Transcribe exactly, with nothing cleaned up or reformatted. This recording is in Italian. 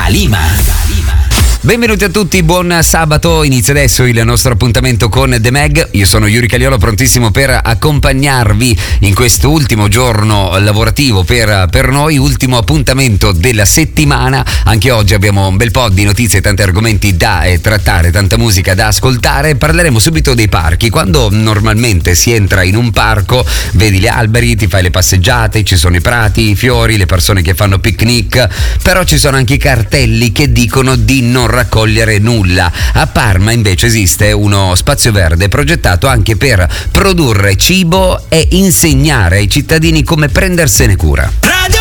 Lima. Benvenuti a tutti, buon sabato, inizia adesso il nostro appuntamento con The Mag. Io sono Yuri Cagliolo, prontissimo per accompagnarvi in questo ultimo giorno lavorativo per, per noi, ultimo appuntamento della settimana. Anche oggi abbiamo un bel po' di notizie, tanti argomenti da eh, trattare, tanta musica da ascoltare. Parleremo subito dei parchi. Quando normalmente si entra in un parco, vedi gli alberi, ti fai le passeggiate, ci sono i prati, i fiori, le persone che fanno picnic, però ci sono anche i cartelli che dicono di non raccogliere nulla. A Parma invece esiste uno spazio verde progettato anche per produrre cibo e insegnare ai cittadini come prendersene cura.